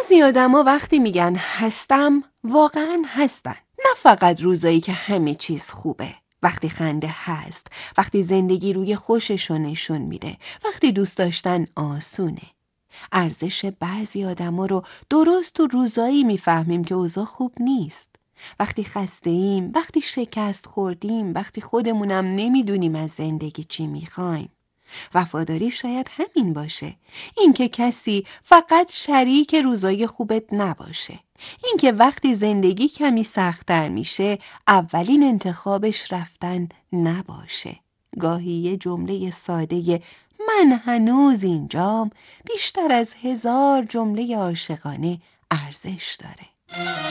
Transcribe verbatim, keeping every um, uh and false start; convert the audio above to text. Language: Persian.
بعضی آدما وقتی میگن هستم واقعا هستن، نه فقط روزایی که همه چیز خوبه. وقتی خنده هست، وقتی زندگی روی خوششو نشون میده، وقتی دوست داشتن آسونه. ارزش بعضی آدما رو درست تو روزایی میفهمیم که اوضاع خوب نیست. وقتی خسته ایم، وقتی شکست خوردیم، وقتی خودمونم نمیدونیم از زندگی چی میخوایم. وفاداری شاید همین باشه، اینکه کسی فقط شریک روزای خوبت نباشه، اینکه وقتی زندگی کمی سخت‌تر میشه اولین انتخابش رفتن نباشه. گاهی یه جمله ساده من هنوز اینجام بیشتر از هزار جمله عاشقانه ارزش داره.